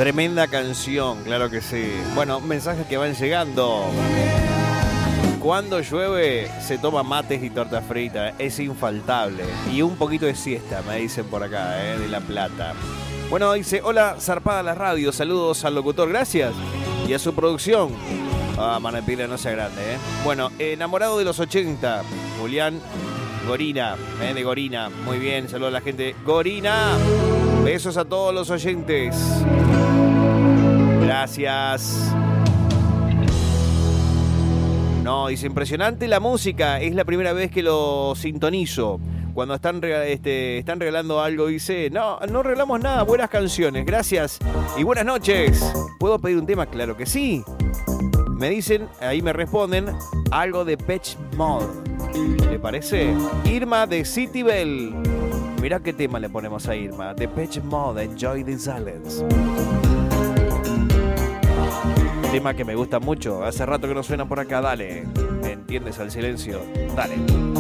Tremenda canción, claro que sí. Bueno, mensajes que van llegando. Cuando llueve se toma mates y torta frita, es infaltable. Y un poquito de siesta, me dicen por acá, de La Plata. Bueno, dice, hola, zarpada la radio, saludos al locutor, gracias. Y a su producción. Manapila, no sea grande, Bueno, enamorado de los 80, Julián Gorina, de Gorina. Muy bien, saludos a la gente. Gorina, besos a todos los oyentes. Gracias. No, dice, impresionante la música, es la primera vez que lo sintonizo. Cuando están regalando algo, dice, no regalamos nada, buenas canciones, gracias y buenas noches. ¿Puedo pedir un tema? Claro que sí. Me dicen, ahí me responden, algo de Depeche Mode. ¿Le parece? Irma de City Bell. Mirá qué tema le ponemos a Irma. Depeche Mode, Enjoy the Silence. Tema que me gusta mucho. Hace rato que no suena por acá, dale. ¿Me entiendes al silencio? Dale.